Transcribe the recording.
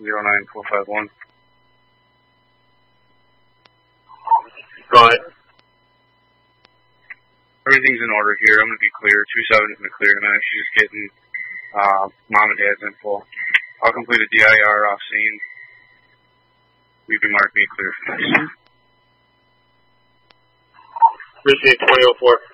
09451. Go ahead. Everything's in order here. I'm going to be clear. 27's in the clear, man. She's just getting mom and dad's info. I'll complete a DIR off scene. We can mark me clear for this. Appreciate 2004.